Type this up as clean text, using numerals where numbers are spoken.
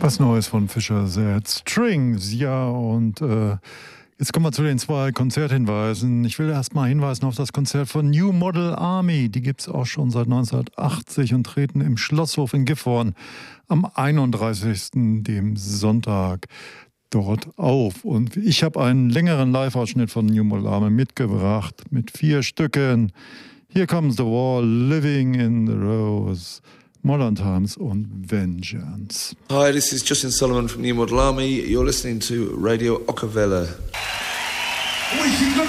Was Neues von Fischer Zed Strings, ja, und jetzt kommen wir zu den 2 Konzerthinweisen. Ich will erst mal hinweisen auf das Konzert von New Model Army. Die gibt es auch schon seit 1980 und treten im Schlosshof in Gifhorn am 31. dem Sonntag dort auf. Und ich habe einen längeren Live-Ausschnitt von New Model Army mitgebracht mit 4 Stücken. Here Comes the War, Living in the Rose, Modern Times und Vengeance. Hi, this is Justin Solomon from New Model Army. You're listening to Radio Okavela.